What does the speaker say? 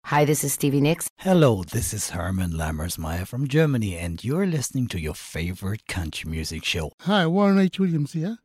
Hi, this is Stevie Nicks. Hello, this is Herman Lammersmeyer from Germany, and you're listening to your favorite country music show. Hi, Warren H. Williams here.